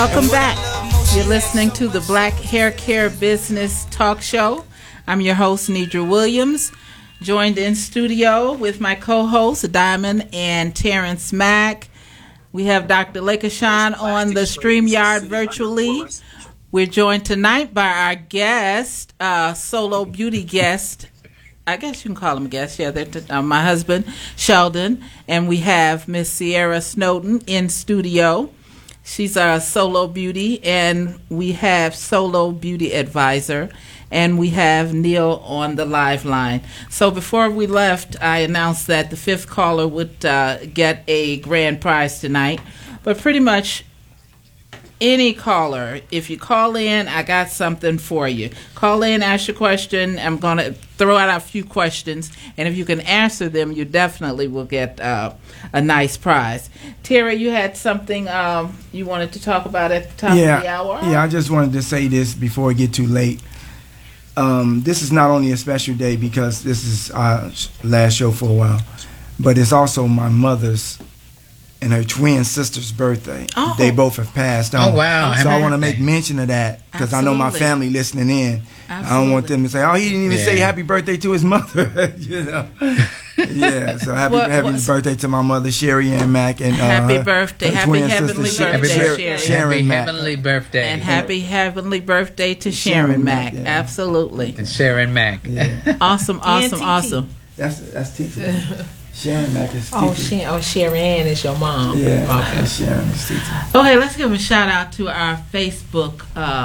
Welcome back. You're listening to the Black Hair Care Business Talk Show. I'm your host, Nidra Williams, joined in studio with my co-hosts, Diamond and Terrence Mack. We have Dr. Lakashawn on the StreamYard virtually. We're joined tonight by our guest, solo beauty guest. I guess you can call him a guest. Yeah, my husband, Sheldon. And we have Miss Sierra Snowden in studio. She's our solo beauty, and we have solo beauty advisor, and we have Neil on the live line. So before we left, I announced that the fifth caller would get a grand prize tonight. But pretty much any caller, if you call in, I got something for you. Call in, ask your question. I'm going to throw out a few questions, and if you can answer them, you definitely will get a nice prize. Terry, you had something you wanted to talk about at the top of the hour? Yeah, I just wanted to say this before it get too late. This is not only a special day because this is our last show for a while, but it's also my mother's and her twin sister's birthday. Oh. They both have passed on. Oh, wow. So I want to make mention of that because I know my family listening in. Absolutely. I don't want them to say, oh, he didn't even say happy birthday to his mother. You know. Yeah, so happy birthday to my mother, Sherry Ann Mack. And, happy birthday. Happy heavenly birthday, Sharon Mack. Heavenly birthday. And happy heavenly birthday to Sharon Mack. Yeah. Absolutely. And Sharon Mack. Yeah. Awesome. That's Tita. Sharon Mack is Tita. Sharon is your mom. Yeah, okay. Sharon is Tita. Okay, let's give a shout out to our Facebook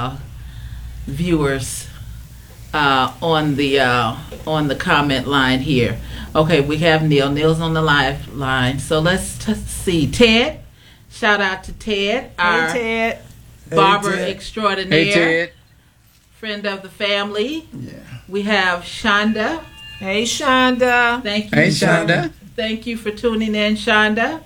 viewers on the comment line here. Okay, we have Neil. Neil's on the live line. So let's see. Ted. Shout out to Ted. Our Ted. Barber extraordinaire. Hey, Ted. Friend of the family. Yeah. We have Shonda. Hey, Shonda. Thank you. Hey, Shonda. Thank you for tuning in, Shonda.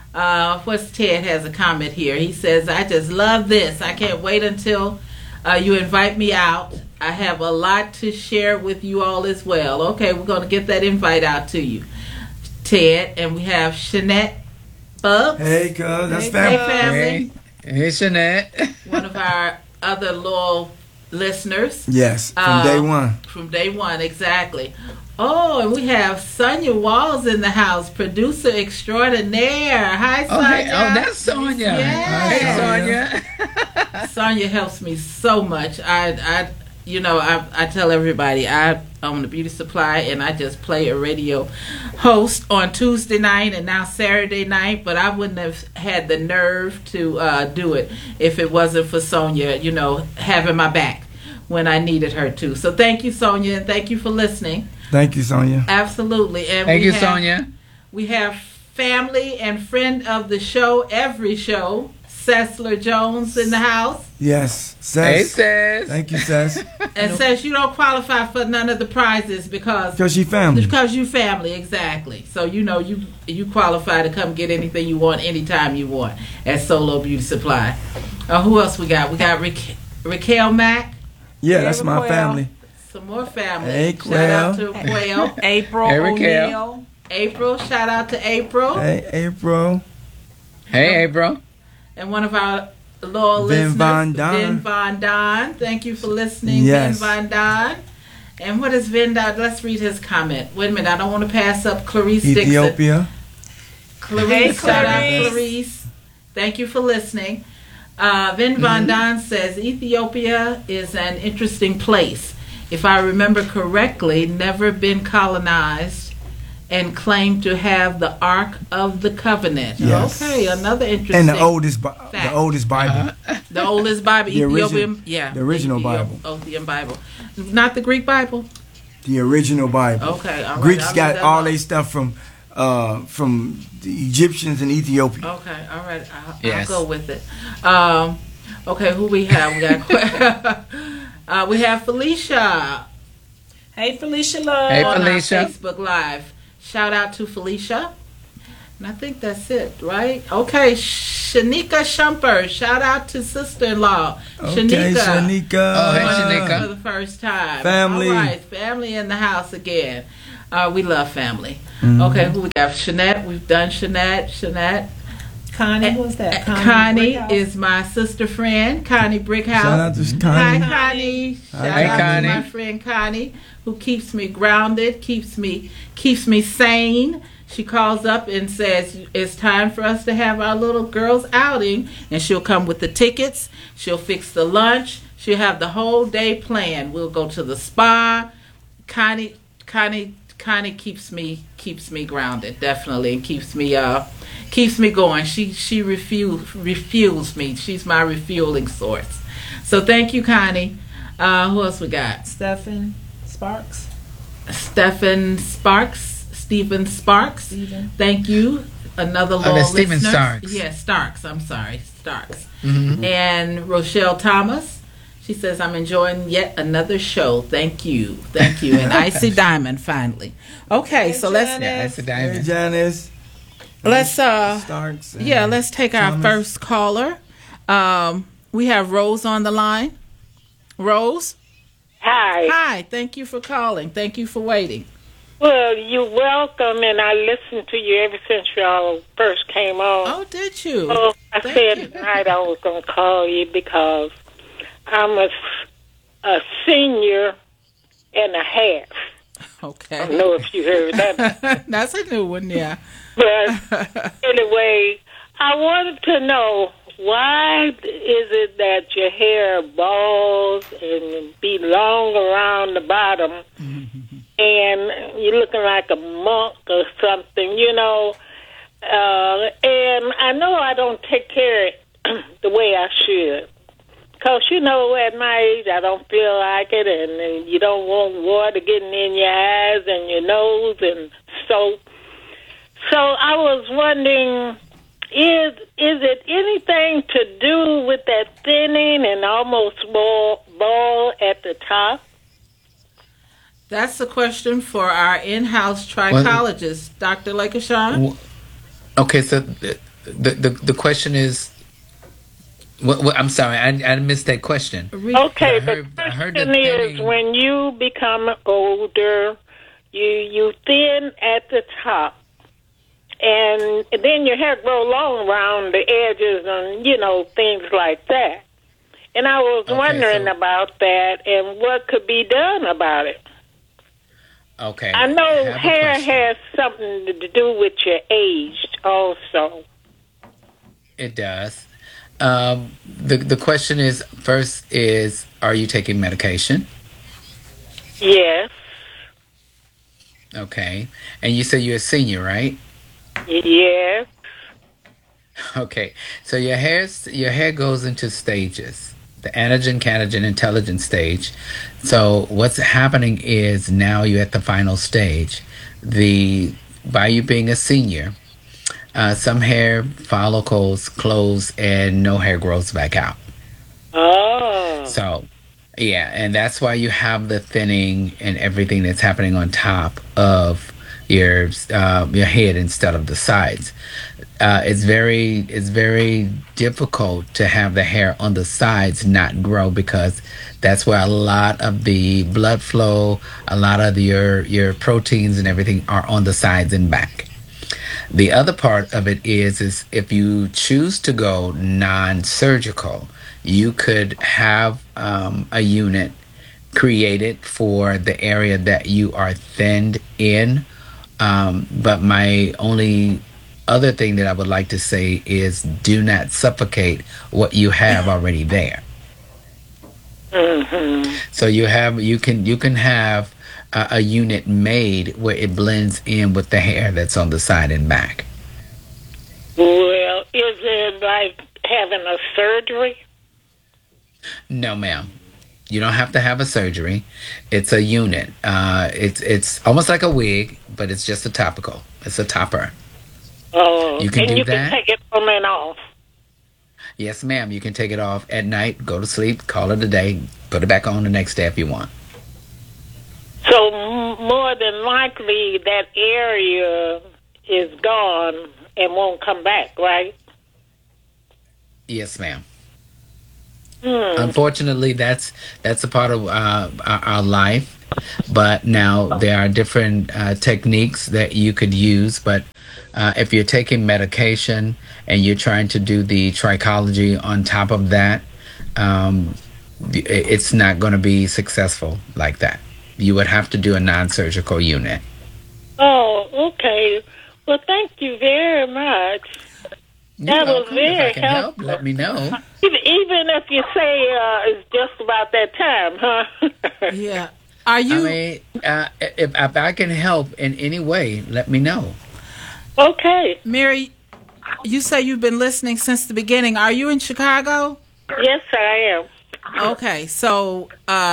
Ted has a comment here. He says, I just love this. I can't wait until you invite me out. I have a lot to share with you all as well. Okay, we're going to get that invite out to you, Ted. And we have Shanette Bubs. Hey, cuz. That's family. Hey, family. Hey, Shanette. One of our other loyal listeners. Yes, from day one. From day one, exactly. Oh, and we have Sonia Walls in the house, producer extraordinaire. Hi, Sonia. That's Sonia. Yes. Hey, Sonia. Sonia helps me so much. I tell everybody I own a beauty supply, and I just play a radio host on Tuesday night and now Saturday night, but I wouldn't have had the nerve to do it if it wasn't for Sonia, having my back when I needed her to. So thank you, Sonia, and thank you for listening. Thank you, Sonia. Absolutely. And thank you, Sonia. We have family and friend of the show, every show, Cessler Jones in the house. Yes, Cess. Hey, Cess. Thank you, Cess. And Cess, you don't qualify for none of the prizes because you family. Because you family, exactly. So you qualify to come get anything you want anytime you want at Solo Beauty Supply. Who else we got? We got Raquel Mack. Yeah, that's my family. Some more family. Hey, Shout out to Quail. April O'Neil. April. Shout out to April. Hey, April. Hey, April. And one of our loyal listeners, Vin Von Don. Thank you for listening, yes. Vin Von Don. And what is Vin Don? Let's read his comment. Wait a minute, I don't want to pass up Clarice Ethiopia. Dixon. Clarice, shout out Clarice. Thank you for listening. Vin Von Don says, Ethiopia is an interesting place. If I remember correctly, never been colonized and claimed to have the Ark of the Covenant. Yes. Okay, another interesting and the oldest Bible. The oldest Bible, Ethiopian, the original Bible. Ethiopian Bible. Not the Greek Bible? The original Bible. Okay, all right. Greeks got all their stuff from the Egyptians and Ethiopia. Okay, all right. I'll go with it. Okay, who we have? We have Felicia. Hey, Felicia Love. Hey, on Felicia. Our Facebook Live. Shout out to Felicia. And I think that's it, right? Okay, Shanika Shumper. Shout out to sister-in-law. Okay, Shanika. Oh, hey, Shanika. For the first time. Family. All right, family in the house again. We love family. Mm-hmm. Okay, who we got? Shanette. We've done Shanette. Connie, who's that? Connie Brickhouse? is my sister friend, Connie Brickhouse. Shout out to Hi, Connie. Connie. Shout Hey, out Connie. to my friend Connie, who keeps me grounded, keeps me sane. She calls up and says it's time for us to have our little girls outing, and she'll come with the tickets. She'll fix the lunch. She'll have the whole day planned. We'll go to the spa. Connie keeps me grounded, definitely, and keeps me going. She refuels me. She's my refueling source. So thank you, Connie. Who else we got? Stephen Sparks. Stephen Sparks. Stephen. Thank you. Another long that's Stephen listener. Starks. Yeah, Starks. I'm sorry, Starks. Mhm. And Rochelle Thomas. She says, I'm enjoying yet another show. Thank you. And Icy Diamond, finally. Okay, so let's Yeah, that's a Hey, diamond. Janice. Starks. and let's take our Thomas. first caller. We have Rose on the line. Rose? Hi. Hi, thank you for calling. Thank you for waiting. Well, you're welcome, and I listened to you ever since y'all first came on. Oh, did you? So I Thank said you. tonight I was going to call you because I'm a senior and a half. I Okay. don't know if you heard that. That's a new one, yeah. But anyway, I wanted to know, why is it that your hair balls and be long around the bottom and you're looking like a monk or something, you know? And I know I don't take care of it the way I should. Because, you know, at my age, I don't feel like it, and you don't want water getting in your eyes and your nose and soap. So I was wondering, is it anything to do with that thinning and almost ball at the top? That's a question for our in-house trichologist, Dr. Lakeshawn. Okay, so the question is, what, I'm sorry, I missed that question. Okay, I heard the the question is, thinning. when you become older, you thin at the top, and then your hair grow long around the edges and, you know, things like that. And I was Okay, wondering so- about that and what could be done about it. Okay. I know have a hair question. has something to do with your age also. It does. The question is, first is, are you taking medication? Yes. Okay. And you said you're a senior, right? Yes. Okay. So your hair goes into stages. The anagen, catagen, intelligent stage. So what's happening is now you're at the final stage. By you being a senior, some hair follicles close and no hair grows back out. Oh. So, yeah, and that's why you have the thinning and everything that's happening on top of your head instead of the sides. It's very difficult to have the hair on the sides not grow, because that's where a lot of the blood flow, a lot of your proteins and everything are on the sides and back. The other part of it is if you choose to go non-surgical, you could have a unit created for the area that you are thinned in. But my only other thing that I would like to say is, do not suffocate what you have already there. Mm-hmm. So you can have a unit made where it blends in with the hair that's on the side and back. Well, is it like having a surgery? No, ma'am. You don't have to have a surgery. It's a unit. It's almost like a wig, but it's just a topical. It's a topper. Oh, You can and do you that? can take it on and off. Yes, ma'am. You can take it off at night, go to sleep, call it a day, put it back on the next day if you want. So more than likely that area is gone and won't come back, right? Yes, ma'am. Hmm. Unfortunately, that's a part of our life. But now there are different techniques that you could use. But if you're taking medication and you're trying to do the trichology on top of that, it's not going to be successful like that. You would have to do a non-surgical unit. Oh, okay. Well, thank you very much. That was very if I can help, helpful. let me know. Even if you say it's just about that time, huh? Yeah. Are you? I mean, if I can help in any way, let me know. Okay. Mary, you say you've been listening since the beginning. Are you in Chicago? Yes, I am. Okay, so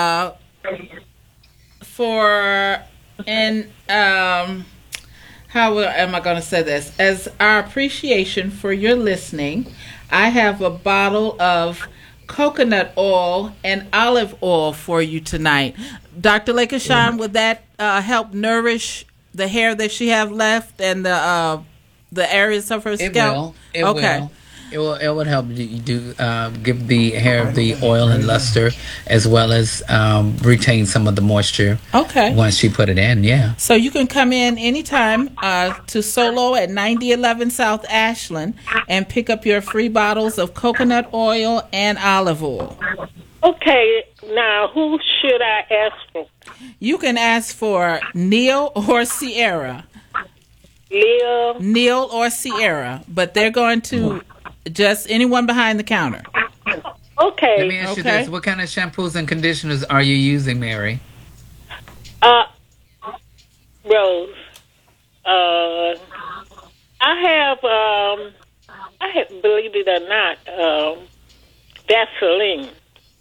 how am I going to say this? As our appreciation for your listening, I have a bottle of coconut oil and olive oil for you tonight. Dr. Lakeshawn, would that help nourish the hair that she have left and the areas of her scalp? It will. It would help you do give the hair the oil and luster, as well as retain some of the moisture. Okay. Once she put it in, yeah. So you can come in anytime to Solo at 9011 South Ashland and pick up your free bottles of coconut oil and olive oil. Okay. Now, who should I ask for? You can ask for Neil or Sierra. Neil or Sierra, but they're going to just anyone behind the counter. Okay. Let me ask you this: what kind of shampoos and conditioners are you using, Mary? Rose. I have, believe it or not, Vaseline.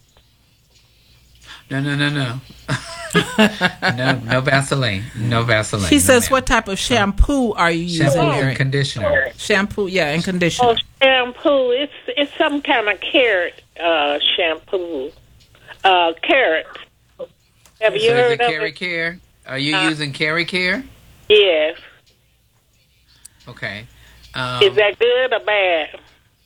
No. no Vaseline. No Vaseline. She says, ma'am. what type of shampoo are you using, Shampoo Mary? and conditioner. Shampoo, yeah, and conditioner. Oh, shampoo. It's some kind of carrot shampoo. Carrot. Have you So is heard it of Carry it? Care? Are you using Carry Care? Yes. Okay. Is that good or bad?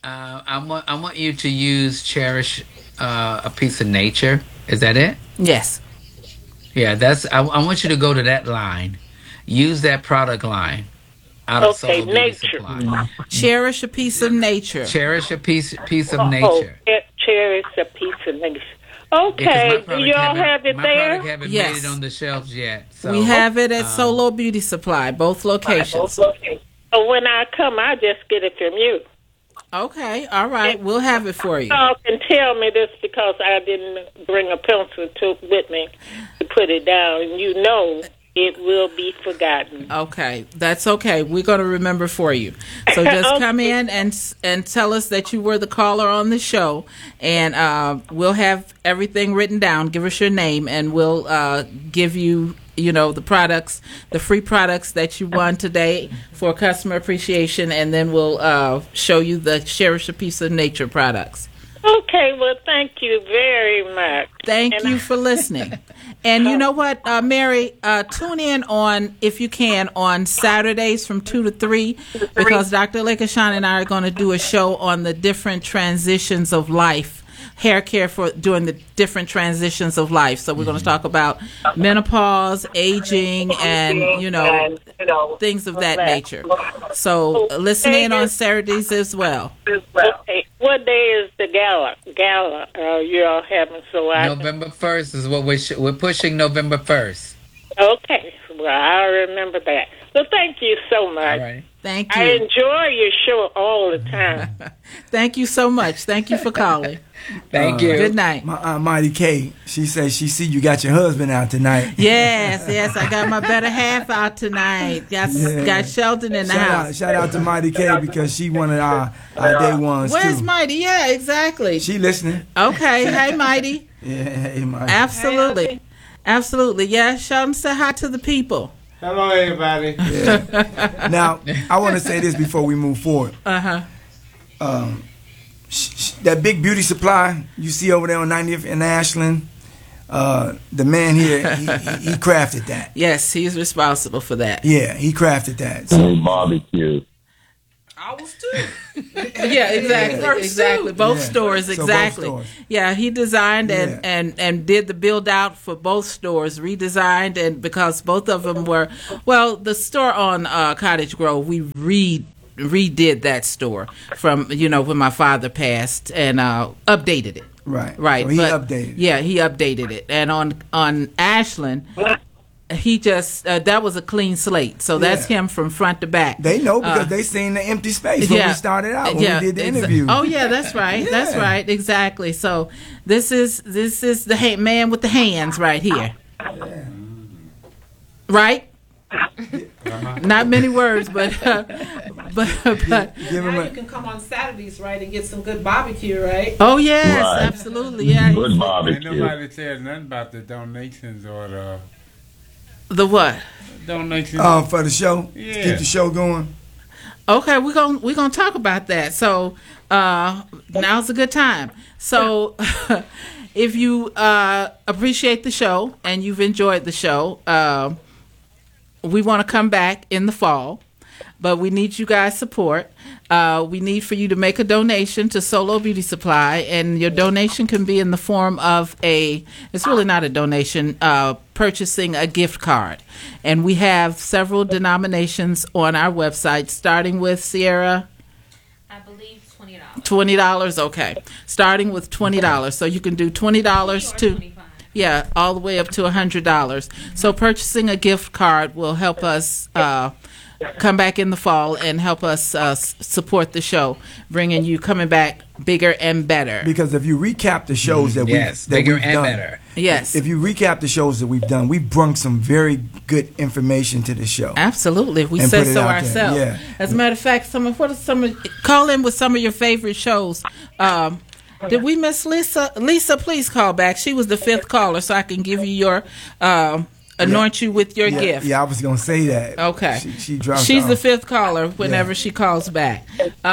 I want you to use Cherish a Piece of Nature. Is that it? Yes. Yeah, that's. I want you to go to that line. Use that product line. Out of Solo Beauty Nature. Supply. Cherish a piece of nature. Cherish a piece of nature. Cherish a piece of nature. Yeah, Okay. Do y'all have it my there? product haven't Yes. made it on the shelves yet. So, We have it at Solo Beauty Supply, both locations. So when I come, I just get it from you. Okay, all right. We'll have it for you. Y'all can tell me this because I didn't bring a pencil with me to put it down. And you know it will be forgotten. Okay, that's okay. We're going to remember for you. So just Okay. come in and tell us that you were the caller on the show, and we'll have everything written down. Give us your name, and we'll give you, the products, the free products that you won today for customer appreciation, and then we'll show you the Cherish a Piece of Nature products. Okay, well, thank you very much. Thank you for listening. And you know what, Mary, tune in on, if you can, on Saturdays from 2 to 3, because Dr. Lakeshawn and I are going to do a show on the different transitions of life, hair care for during the different transitions of life. So we're going to talk about menopause, aging, and, things of that nature. So listen in on Saturdays as well. Okay, what day is the gala? You all having November 1st is what we're pushing. November 1st. Okay, well, I'll remember that. Well, thank you so much. All right. Thank I you. enjoy your show all the time. Thank you so much. Thank you for calling. Thank you. Good night. My Aunt Mighty K, she says she see you got your husband out tonight. Yes, I got my better half out tonight. Got Sheldon in the house. Shout out to Mighty K because she one of our day ones Where's too. Mighty? Yeah, exactly. She listening. Okay, hey Mighty. Yeah, hey Mighty. Absolutely. Yeah, Sheldon, say hi to the people. Hello, everybody. Yeah. Now, I want to say this before we move forward. Uh-huh. That big beauty supply you see over there on 90th and Ashland, the man here, he crafted that. Yes, he's responsible for that. Yeah, he crafted that. Barbecue. I was too. Yeah, exactly, exactly. Both Yeah. stores, So both exactly. stores. Yeah, he designed Yeah. and did the build out for both stores, redesigned, and because both of them were, well, the store on Cottage Grove, we redid that store from when my father passed and updated it. Right. Right. So he but, updated it. Yeah, he updated it, and on Ashland. He just that was a clean slate, so that's Yeah. him from front to back. They know because they seen the empty space when we started out, when we did the interview. Oh yeah, that's right. That's Yeah. right. Exactly. So this is the man with the hands right here. Right? Not many words, but Give him Now a, you can come on Saturdays, right, and get some good barbecue, right? oh yes, Right. absolutely. Yeah. Good Ain't barbecue. nobody said nothing about the donations or The what? the donations. for the show, Yeah. keep the show going. Okay, we're gonna talk about that. So now's a good time. So if you appreciate the show and you've enjoyed the show, we want to come back in the fall, but we need you guys' support. We need for you to make a donation to Solo Beauty Supply, and your donation can be in the form of it's really not a donation, purchasing a gift card. And we have several denominations on our website, starting with Sierra. I believe $20. $20, okay. Starting with $20. So you can do $20 to... Yeah, all the way up to $100. So purchasing a gift card will help us come back in the fall and help us support the show, coming back bigger and better. Because if you recap the shows that Yes, we've bigger and done, better. Yes, if you recap the shows that we've done, we've brung some very good information to the show. absolutely. We And said put it so out there, ourselves. yeah. As a matter of fact, call in with some of your favorite shows. Did we miss Lisa? Lisa, please call back. She was the 5th caller, so I can give you your anoint you with your gift. Yeah, I was gonna say that. Okay. She dropped She's off. the 5th caller whenever she calls back.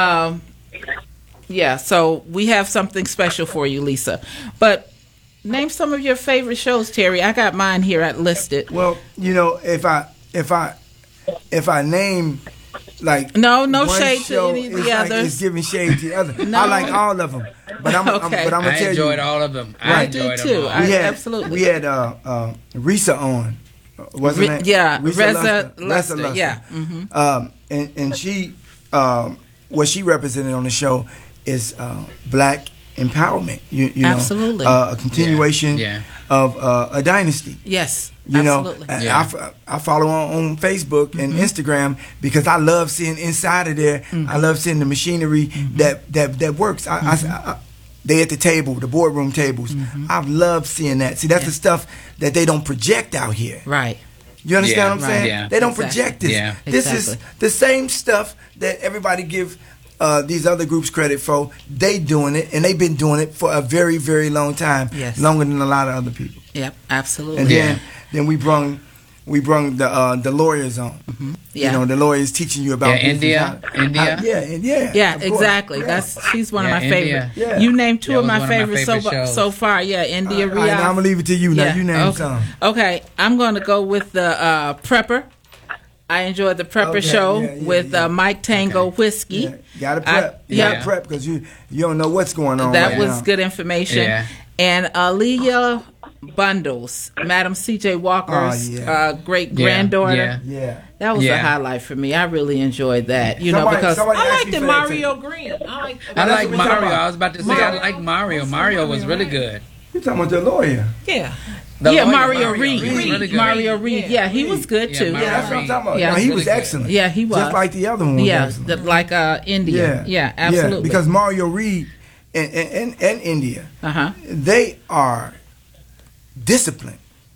Yeah, so we have something special for you, Lisa. But name some of your favorite shows, Terry. I got mine here listed. Well, if I name like No one shade to show, any of it's the like others. It's giving shade to the other. No. I like all of them, but I'm Okay. gonna I tell enjoyed you. all of them. I I did enjoyed too. them all. Absolutely. We had Risa on, wasn't it? Yeah, Risa Luster. Luster. Yeah. And she what she represented on the show is black empowerment. You know, Absolutely. a continuation Yeah. of a dynasty. Yes. You absolutely. know, Yeah. I follow on Facebook and Instagram because I love seeing inside of there. I love seeing the machinery that works. They at the table, the boardroom tables. I love seeing that. See, that's the stuff that they don't project out here. Right. You understand Yeah, what I'm right. saying? Yeah. They don't Exactly. project this. Yeah. This is Exactly. the same stuff that everybody give these other groups credit for. They doing it, and they've been doing it for a very, very long time. Yes. Longer than a lot of other people. Yep. Absolutely. And Yeah. then we brung the lawyers on. Yeah. You know, the lawyers teaching you about Yeah, business, India. Yeah, of course. exactly. Yeah. She's one of Yeah, my India. favorite. Yeah. You named two That of was my one of my favorites favorite shows. so far. Yeah, India, All right, now I'm Riyadh. gonna leave it to you. Now Yeah, you name okay. some. Okay, I'm going to go with the Prepper. I enjoyed the Prepper Okay, show yeah, with Mike Tango Whiskey. Yeah, gotta prep. You yeah. gotta prep because you don't know what's going on. That right was now. good information. Yeah. And Aaliyah Bundles, Madam C.J. Walker's Oh, yeah. great granddaughter. Yeah. Yeah. That was a Yeah. highlight for me. I really enjoyed that. You know, Somebody- because somebody I asked like you the for that, Mario too. Green. I like I like what we talking Mario. about. I was about to say I like Mario. Mario was really good. You talking about the lawyer? yeah. The yeah, lawyer, Mario Reed. was really good. Mario Reed. Yeah, he was good Yeah, too. Mario Yeah, that's what I'm talking about. Yeah. No, he Really was good. excellent. Yeah, he was. Just like the other one was Yeah, excellent. like India. Yeah, absolutely. because Mario Reed and India, Uh-huh. they are disciplined.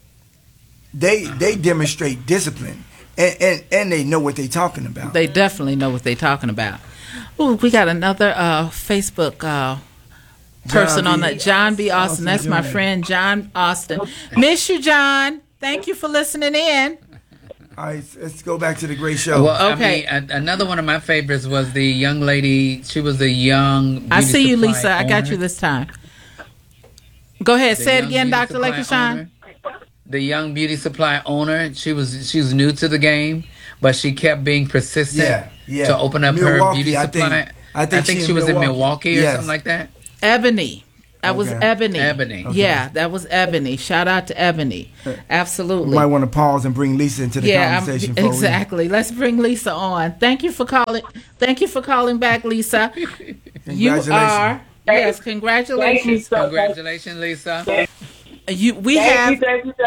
They demonstrate discipline, and they know what they're talking about. They definitely know what they're talking about. Ooh, we got another Facebook person on that. John B. Austin. That's my Jr. friend, John Austin. Miss you, John. Thank you for listening in. All right, let's go back to the great show. Well, Okay. I mean, another one of my favorites was the young lady. She was a young. I beauty see you, supply Lisa. I got owner. you this time. Go ahead. The Say it young again, beauty Dr. supply Lakeshawn. owner. the young beauty supply owner. She was new to the game, but she kept being persistent to open up her Milwaukee, beauty supply. I think she was in Milwaukee or Yes. something like that. Ebony. That was Ebony. Ebony. Okay. Yeah, that was Ebony. Shout out to Ebony. Absolutely. You might want to pause and bring Lisa into the conversation. Exactly. Let's bring Lisa on. Thank you for calling. Thank you for calling back, Lisa. You are congratulations. Congratulations, Lisa. Thank you. We have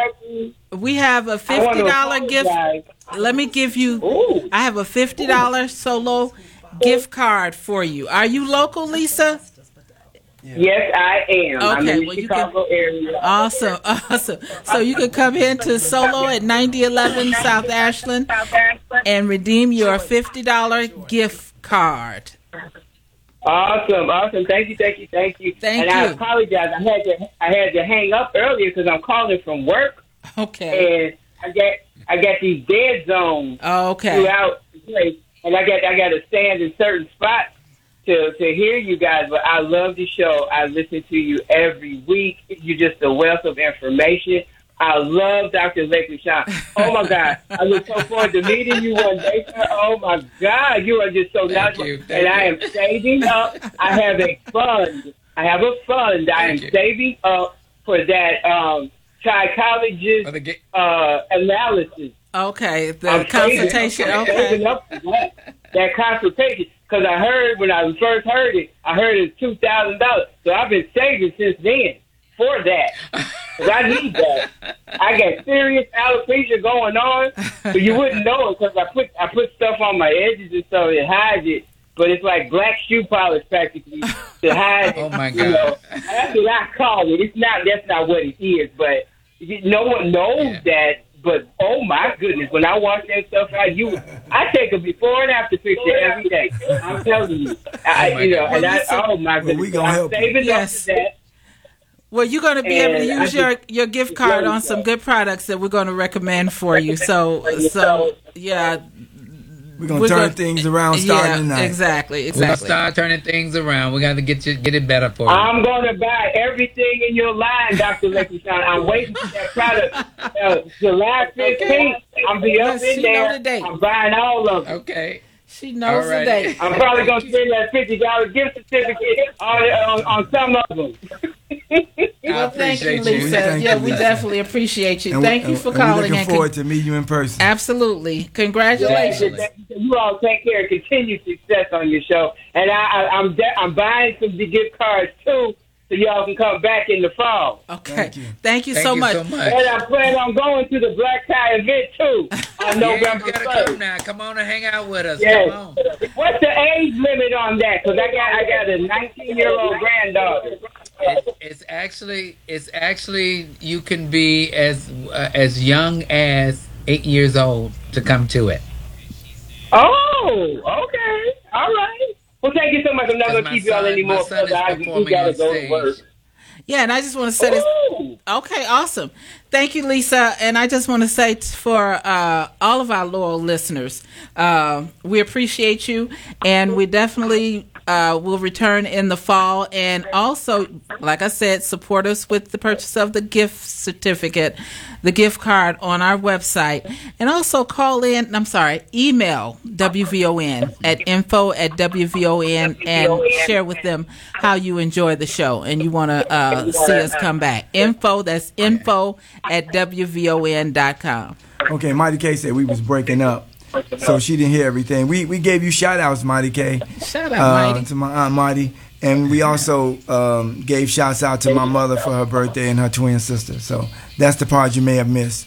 a $50 gift. Let me give you. Ooh. I have a $50 solo gift card for you. Are you local, Lisa? Yes, I am. I'm Okay, in the well, you Chicago area. Awesome. So you can come into Solo at 9011 South Ashland and redeem your $50 gift card. Awesome. Thank you. Thank and I apologize. I had to hang up earlier because I'm calling from work. Okay. And I got these dead zones Okay. throughout the place, and I got to stand in certain spots to hear you guys. But I love the show. I listen to you every week. You're just a wealth of information. I love Dr. Lakely Shawn. Oh my God! I look so forward to meeting you one day, sir. Oh my God, you are just so knowledgeable. And I am saving up. I have a fund. I am saving up for that psychologist analysis. Okay, the consultation. I'm Okay. saving up for that consultation because I heard when I first heard it, I heard it's $2,000. So I've been saving since then for that. Because I need that. I got serious alopecia going on, so you wouldn't know it because I put stuff on my edges and so it hides it. But it's like black shoe polish practically to hide it. Oh my God! You know, that's what I call it. It's not. That's not what it is. But no one knows that. But oh my goodness, when I wash that stuff out, I take a before and after picture every day. I'm telling you, oh my goodness, we gonna I'm help you. saving up for that. Well, you're going to be able to use your gift card on some good products that we're going to recommend for you. So yeah. We're going to turn things around starting tonight. Exactly. We're going to start turning things around. We got to get it better for you. I'm going to buy everything in your line, Dr. Lakely Shawn. I'm waiting for that product. July 15th, I'll be up in there. I'm buying all of them. Okay. She knows the date. I'm probably going to spend that $50 gift certificate on some of them. Well, thank you, Lisa. Yeah, we definitely appreciate you. Thank you for calling. We're looking forward to meeting you in person. Absolutely. Congratulations. You all take care and continued success on your show. And I'm buying some gift cards, too, so y'all can come back in the fall. Okay. Thank you so much. And I plan on going to the Black Tie event, too, on November 1st. Come now. Come on and hang out with us. Yes. Come on. What's the age limit on that? Because I got a 19-year-old granddaughter. It's actually you can be as young as 8 years old to come to it. Oh, okay. All right. Well, thank you so much. I'm not going to keep y'all anymore because I got to go to work. Yeah, and I just want to say this. Okay, awesome. Thank you, Lisa. And I just want to say for all of our loyal listeners, we appreciate you, and we definitely will return in the fall. And also, like I said, support us with the purchase of the gift certificate, the gift card on our website. And also email WVON at info@WVON and share with them how you enjoy the show and you want to see us come back. That's info@WVON.com. Okay, Mighty K said we was breaking up, so she didn't hear everything. We gave you shout-outs, Mighty K. Shout out, Mighty. To my Aunt Mighty. And we also gave shouts out to my mother for her birthday and her twin sister. So that's the part you may have missed.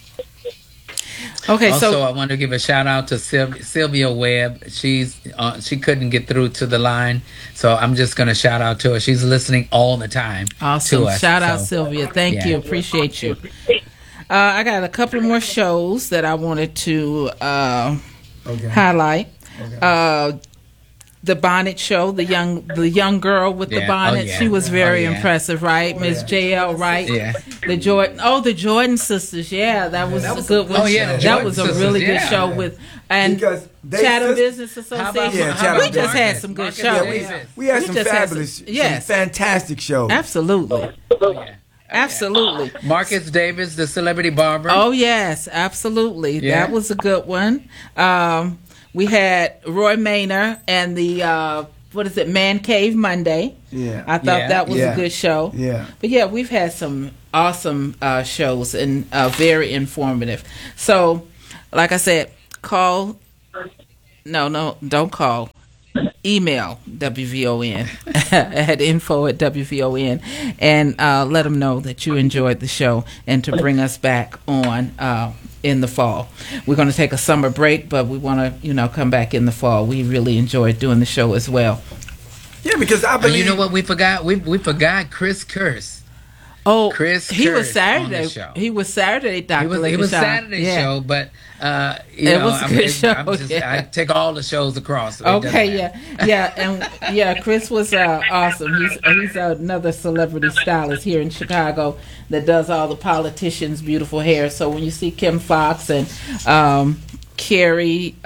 Okay, also, I want to give a shout out to Sylvia Webb. She couldn't get through to the line, so I'm just going to shout out to her. She's listening all the time. Awesome. To us, shout out, Sylvia. Thank you. Appreciate you. I got a couple more shows that I wanted to highlight. Okay. The bonnet show, the young girl with the bonnet, she was very impressive, right? Miss JL Wright. Yeah. The Jordan sisters, that was a good one. Oh yeah, that was a really good show with Chatham Business Association. We just had some good shows. We had some fabulous, some fantastic shows. Absolutely. Absolutely. Marcus Davis, the celebrity barber. Oh yes, absolutely. Yeah. That was a good one. We had Roy Maynard and the what is it, Man Cave Monday. Yeah. I thought Yeah. that was Yeah. a good show. Yeah. But yeah, we've had some awesome shows and very informative. So, like I said, call. No, don't call. Email WVON at info@WVON and let them know that you enjoyed the show and to bring us back on in the fall. We're going to take a summer break, but we want to, come back in the fall. We really enjoyed doing the show as well. Yeah, because I And believe. you know what we forgot? We forgot Chris Curse. Oh, Chris he was Curtis Saturday. on the show. He was Saturday, Dr. It was Lakeshire. Saturday Yeah. show, but It was a good show, yeah. I take all the shows across. It Okay, doesn't yeah, Chris was awesome. He's another celebrity stylist here in Chicago that does all the politicians' beautiful hair. So when you see Kim Fox and Carrie,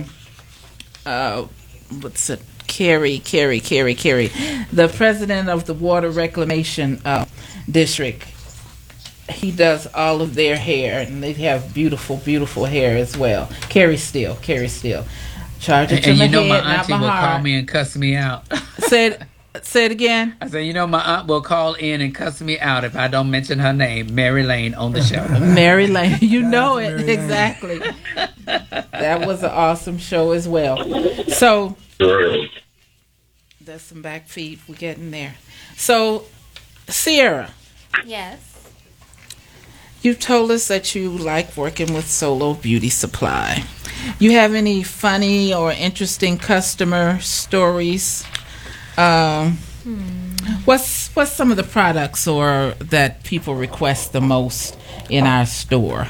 what's it? Carrie, the president of the Water Reclamation District. He does all of their hair, and they have beautiful, beautiful hair as well. Carrie Steele. Charge it to And my you know head, my not auntie my will call heart. me and cuss me out. Say it again. I said, my aunt will call in and cuss me out if I don't mention her name, Mary Lane, on the show. Mary Lane, you know it Mary Lane. exactly. That was an awesome show as well. So there's some back feet. We're getting there. So, Sierra, Yes. you told us that you like working with Solo Beauty Supply. You have any funny or interesting customer stories? What's some of the products or that people request the most in our store?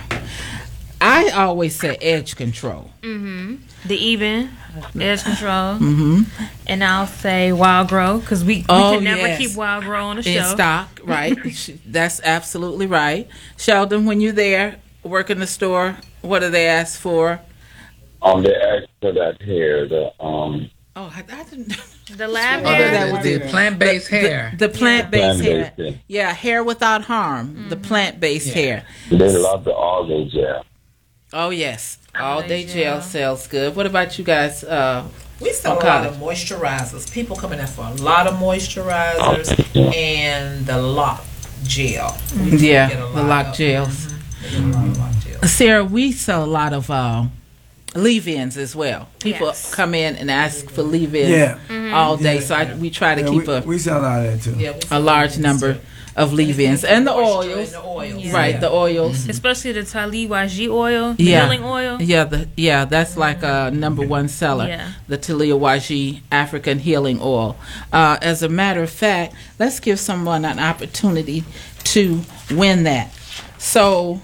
I always say edge control. The even edge control, Mm-hmm. and I'll say Wild Grow because we can never keep Wild Grow on the show. In stock, right? That's absolutely right. Sheldon, when you're there working the store, what do they ask for? They asked for that hair, Oh, I didn't. The lab Oh, hair. that was the it. plant-based hair. The plant-based hair. Plant-based hair. Yeah, hair without harm. The plant-based hair. They love the all-day gel. Oh yes, all day gel. gel sells good. What about you guys? We sell a Okay. lot of moisturizers. People come in there for a lot of moisturizers and the lock gel. We Yeah, get a the lot lock of- gels. We get a lot of lock gels. Sarah, we sell a lot of leave-ins as well. People Yes. come in and ask for leave-ins Yeah. all day, Yeah. so we try to keep we sell a lot of that too. Yeah, we a sell large leave-ins number too. of leave-ins and the Moisture oils. and the oils. Yeah. Right, the oils. Especially the Taliwaji oil, the Yeah. healing oil. Yeah, that's like a number one seller. Yeah. The Taliawaji African Healing Oil. As a matter of fact, let's give someone an opportunity to win that. So,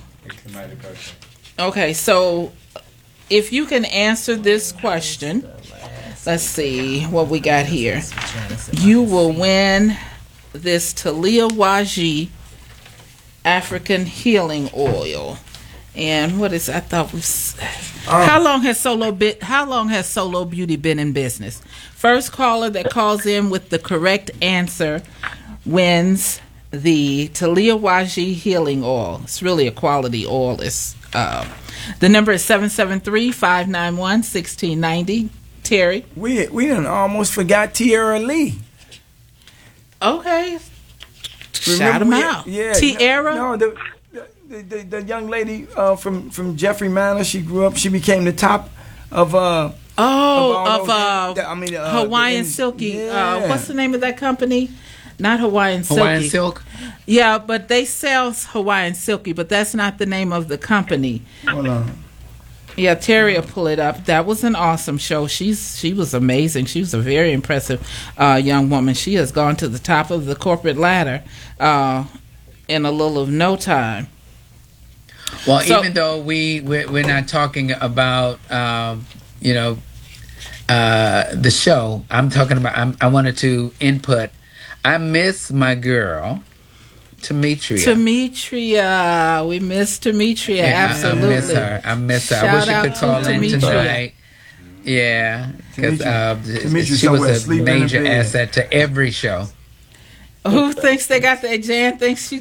okay, so if you can answer this question, let's see what we got here. You will win this Taliawaji African Healing Oil. And what is? I thought we. How long has Solo Beauty been in business? First caller that calls in with the correct answer wins the Taliawaji Healing Oil. It's really a quality oil. It's the number is 773-591-1690. Terry. We done almost forgot Tierra Lee. Okay. Shout Remember him we- out. Yeah. Tiara. No, the young lady from Jeffrey Manor. She grew up. She became the top of Oh, all of those- Hawaiian the- Silky. yeah. What's the name of that company? Not Hawaiian Silky. Hawaiian Silk. Yeah, but they sell Hawaiian Silky, but that's not the name of the company. Hold on. Yeah, Terry will pull it up. That was an awesome show. She was amazing. She was a very impressive young woman. She has gone to the top of the corporate ladder in a little of no time. Well, So- even though we're not talking about the show, I'm talking about. I wanted to input. I miss my girl, Demetria. Demetria, we miss Demetria. Absolutely. I miss her. I Shout wish she out could to call in Demetria. tonight. Yeah, because Demetria's she somewhere was a asleep in the major bed. asset to every show. Who thinks they got that? Jan thinks she.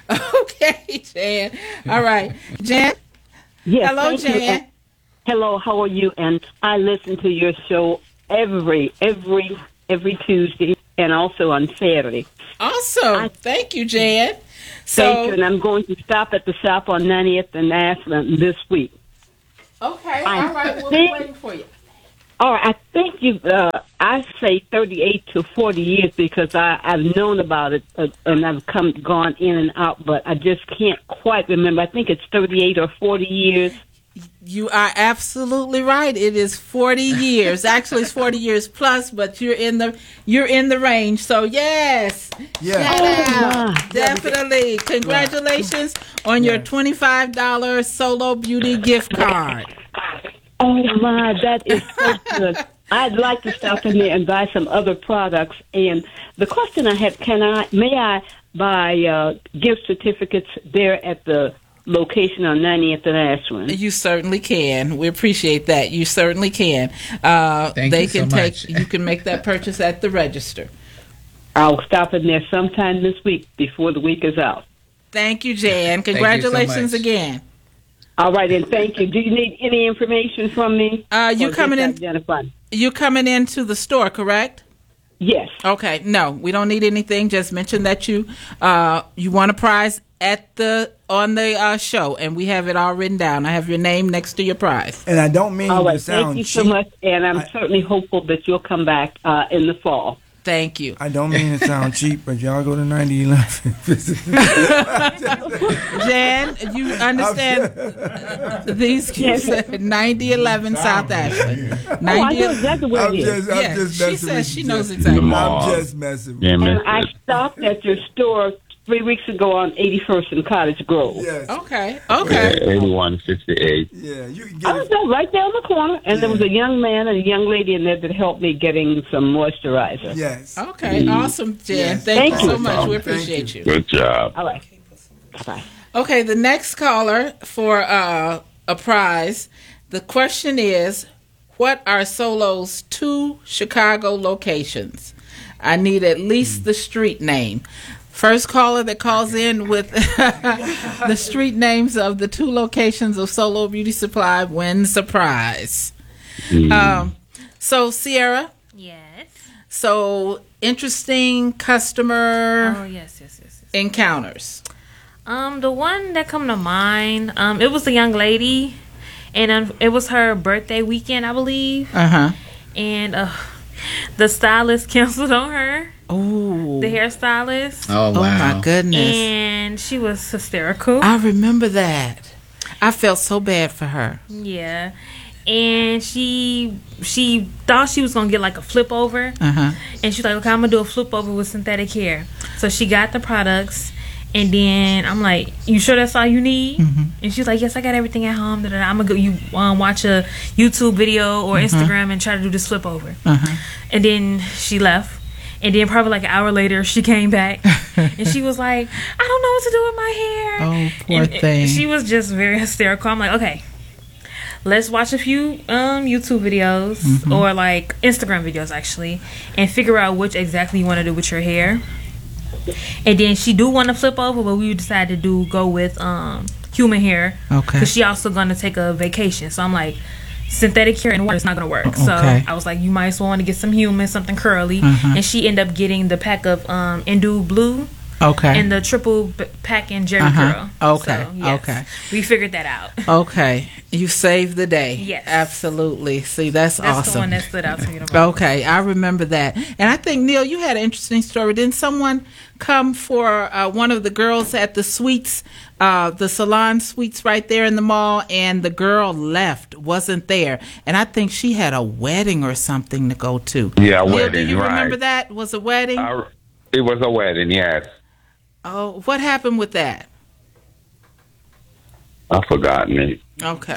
Okay, Jan. All right, Jan. Yes. Hello, Jan. Hello. How are you? And I listen to your show every Tuesday and also on Saturday. Awesome. Thank you, Jan. Thank you. And I'm going to stop at the shop on 90th and Ashland this week. Okay. All right. We'll be waiting for you. All right. I think you. I say 38 to 40 years because I've known about it and I've gone in and out, but I just can't quite remember. I think it's 38 or 40 years. You are absolutely right. It is 40 years. Actually, it's 40 years plus, but you're in the range. So yes, definitely. Congratulations on your $25 Solo Beauty gift card. Oh my, that is so good. I'd like to stop in there and buy some other products. And the question I have: may I buy gift certificates there at the location on 90th and Ashland? You certainly can. We appreciate that. You certainly can. You can make that purchase at the register. I'll stop in there sometime this week before the week is out. Thank you, Jan. Congratulations again. All right, and thank you. Do you need any information from me? You coming into the store, correct? Yes. Okay. No, we don't need anything. Just mention that you won a prize on the show, and we have it all written down. I have your name next to your prize. And I don't mean to sound thank you cheap. so much, and I'm certainly hopeful that you'll come back in the fall. Thank you. I don't mean to sound cheap, but y'all go to 9011. Jan, you understand these kids at 9011 South Ashland. I know exactly where it is. She says she knows exactly. I'm just messing with you. And I stopped at your store 3 weeks ago on 81st and Cottage Grove. Yes. Okay. 8168. Yeah, you can I was there right down the corner, and there was a young man and a young lady in there that helped me getting some moisturizer. Yes. Okay. Awesome, Jan. Yes. Thank you so much. We appreciate you. Good job. All right. Bye. Okay, the next caller for a prize. The question is, what are Solo's 2 Chicago locations? I need at least the street name. First caller that calls in with the street names of the 2 locations of Solo Beauty Supply wins a prize. So, Sierra? Yes. So, interesting customer yes. encounters. The one that come to mind, it was a young lady, and it was her birthday weekend, I believe. And the stylist canceled on her. Oh, the hairstylist. Oh, wow. Oh my goodness. And she was hysterical. I remember that. I felt so bad for her. Yeah. And she thought she was gonna get like a flip over. And she's like, okay, I'm gonna do a flip over with synthetic hair. So she got the products, and then I'm like, you sure that's all you need? And she's like, yes, I got everything at home. I'm gonna go watch a YouTube video or Instagram and try to do this flip over. And then she left. And then probably like an hour later, she came back, and she was like, I don't know what to do with my hair. Oh, poor thing. She was just very hysterical. I'm like, okay, let's watch a few YouTube videos or like Instagram videos, actually, and figure out which exactly you want to do with your hair. And then she do want to flip over, but we decided to go with human hair. Okay. Because she also going to take a vacation. So I'm like, synthetic hair and water is not going to work. So I was like, you might as well want to get some human, something curly. And she ended up getting the pack of Indu Blue. And the triple pack in Jerry Curl. So, yes, we figured that out. Okay. You saved the day. Yes. Absolutely. See, that's awesome. That's the one that stood out to me. Okay. I remember that. And I think, Neil, you had an interesting story. Didn't someone come for one of the girls at the suites, the salon suites right there in the mall, and the girl left, wasn't there? And I think she had a wedding or something to go to. Yeah, Neil, wedding, do you right. remember that? Was a wedding? It was a wedding, yes. Oh, what happened with that? I've forgotten it. Okay.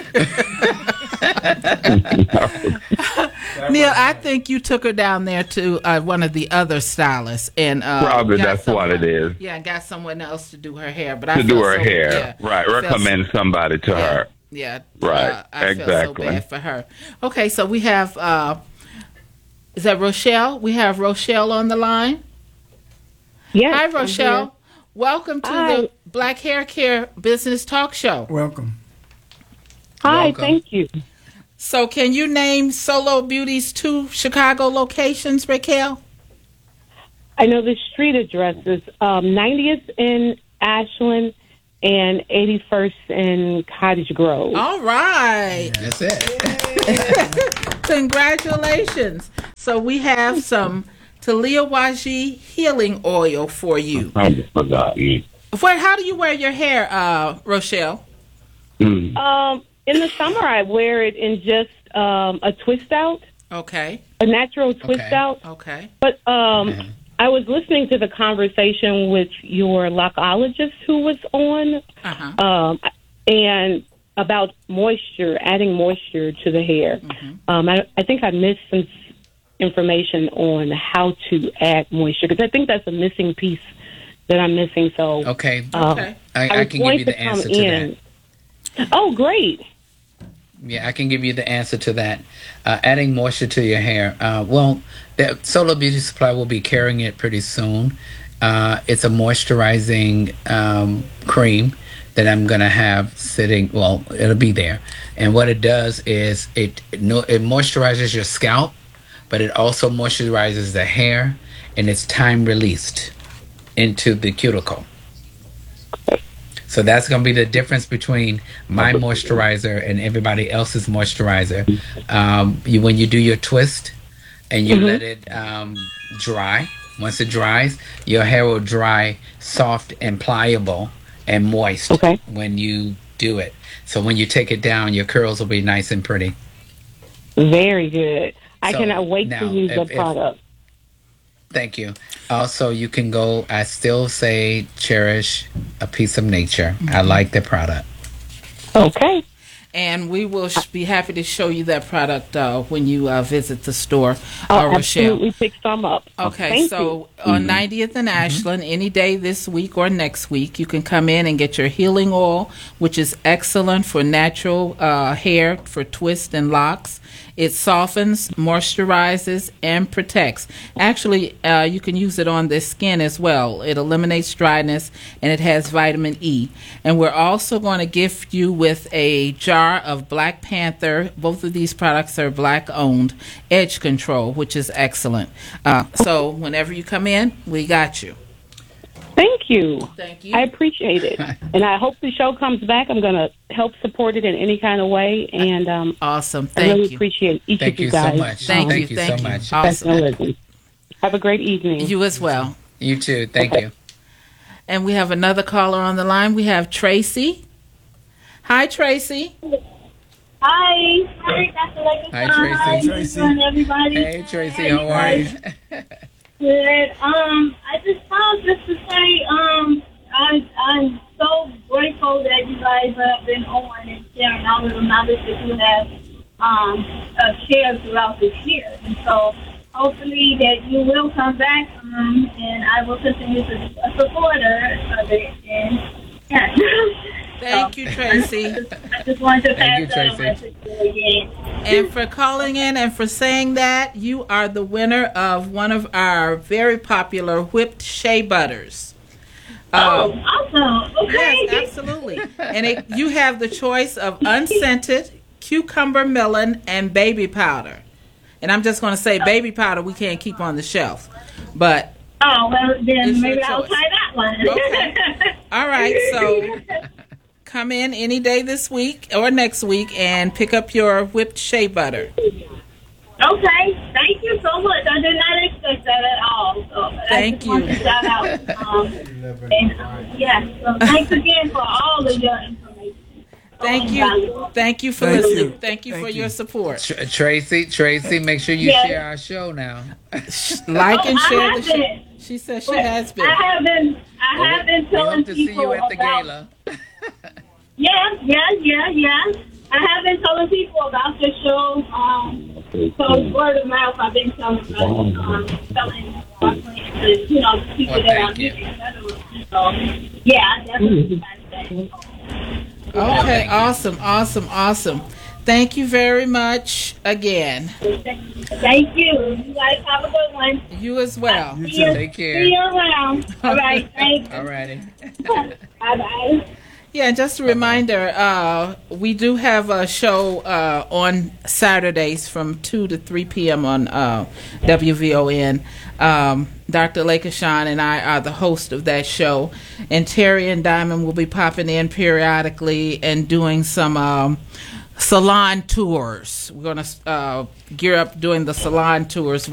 Neil, I think you took her down there to one of the other stylists, and probably that's what it is. Yeah, got someone else to do her hair, but to do her hair, right? Recommend somebody to her. Yeah, right. I exactly. felt so bad for her. Okay, so we have is that Rochelle? We have Rochelle on the line. Yes. Hi, Rochelle. Welcome to the Black Hair Care Business Talk Show. Welcome. Hi, thank you. So can you name Solo Beauty's 2 Chicago locations, Raquel? I know the street addresses, 90th in Ashland and 81st in Cottage Grove. All right. That's it. Congratulations. So we have some Talia Waji healing oil for you. I forgot. How do you wear your hair, Rochelle? In the summer, I wear it in just a twist out. Okay. A natural twist out. Okay. But I was listening to the conversation with your lockologist who was on, and about moisture, adding moisture to the hair. I think I missed some information on how to add moisture, because I think that's a missing piece that I'm missing. So I can give you the answer to that. Oh, great. Yeah, I can give you the answer to that. Adding moisture to your hair. The Solo Beauty Supply will be carrying it pretty soon. It's a moisturizing cream that I'm going to have sitting. Well, it'll be there. And what it does is it moisturizes your scalp, but it also moisturizes the hair, and it's time released into the cuticle. So that's going to be the difference between my moisturizer and everybody else's moisturizer. When you do your twist and you let it dry, once it dries, your hair will dry soft and pliable and moist when you do it. So when you take it down, your curls will be nice and pretty. Very good. I cannot wait to use the product. Thank you. Also, you can go, I still say cherish a piece of nature. I like the product. Okay. And we will be happy to show you that product when you visit the store, Rochelle. Absolutely pick some up. Okay, so on 90th and Ashland, any day this week or next week, you can come in and get your healing oil, which is excellent for natural hair, for twists and locks. It softens, moisturizes, and protects. Actually, you can use it on the skin as well. It eliminates dryness, and it has vitamin E. And we're also going to gift you with a jar of Black Panther. Both of these products are Black-owned. Edge Control, which is excellent. So whenever you come in, we got you. Thank you. Thank you. I appreciate it. And I hope the show comes back. I'm going to help support it in any kind of way. And awesome. I really appreciate each of you guys. So much. Thank you so much. Awesome. Have a great evening. You as well. You too. Thank you. And we have another caller on the line. We have Tracy. Hi, Tracy. Hi. Hi, Tracy. Hi, everybody. Hey, Tracy. How are you? Good. I just called just to say, I'm so grateful that you guys have been on and sharing all of the knowledge that you have shared throughout this year. And so hopefully that you will come back, and I will continue to be a supporter of it. And yeah. Thank you, Tracy. I just wanted to pass that message to you again. And for calling in and for saying that, you are the winner of one of our very popular whipped shea butters. Awesome. Okay. Yes, absolutely. And you have the choice of unscented, cucumber melon, and baby powder. And I'm just going to say baby powder we can't keep on the shelf. But then maybe I'll try that one. Okay. All right, so come in any day this week or next week and pick up your whipped shea butter. Okay, thank you so much. I did not expect that at all. So thank you. To shout out. So thanks again for all of your information. Thank you. Thank you for listening. Thank you for your support. Tracy, make sure you share our show now. Like and share the show. She says she has been. I have been telling people to see you at the about, gala. Yeah. I have been telling people about the show. So word of mouth, I've been telling about telling to people that I'm meeting. So yeah, I definitely like that. Okay, awesome. Thank you very much again. Thank you. You guys have a good one. You as well. You too. Take care. See you around. All right. Thanks. All righty. Bye-bye. Yeah, just a reminder, we do have a show on Saturdays from 2 to 3 p.m. on WVON. Dr. Lakeshawn and I are the host of that show. And Terry and Diamond will be popping in periodically and doing some salon tours. We're going to gear up doing the salon tours